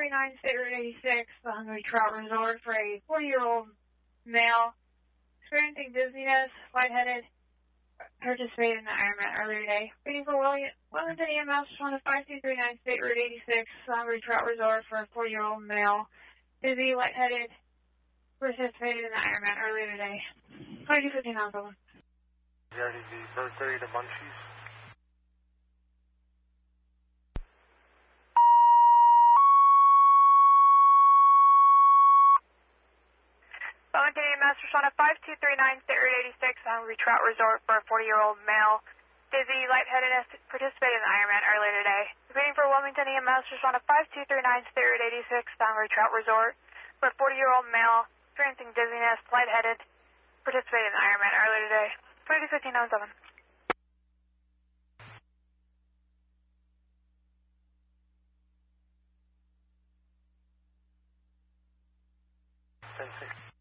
5239 State Route 86, the Hungry Trout Resort for a 40-year-old male experiencing dizziness, lightheaded, participated in the Ironman earlier today. Waiting for Wilmington EMS on 5239 State Route 86, the Hungry Trout Resort for a 40-year-old male, dizzy, lightheaded, participated in the Ironman earlier today. 2259. Regarding the birthday to Munchies. Wilmington EMS responded 5239 State Route 86, Hungry Trout Resort for a 40-year-old male. Dizzy, lightheadedness, participated in the Ironman earlier today. Waiting for Wilmington EMS responded 5239 State Route 86, Hungry Trout Resort for a 40-year-old male experiencing dizziness, lightheaded, participated in the Ironman earlier today. 2259. 10-6.